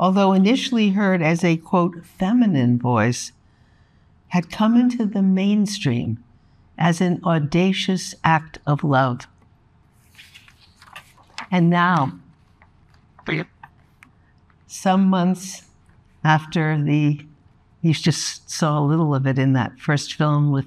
although initially heard as a, quote, feminine voice, had come into the mainstream as an audacious act of love. And now, some months after you just saw a little of it in that first film with